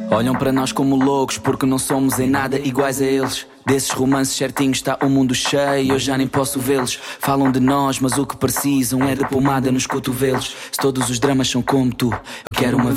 Olham para nós como loucos porque não somos em nada iguais a eles. Desses romances certinhos está o mundo cheio, eu já nem posso vê-los. Falam de nós, mas o que precisam é de pomada nos cotovelos. Se todos os dramas são como tu, eu quero uma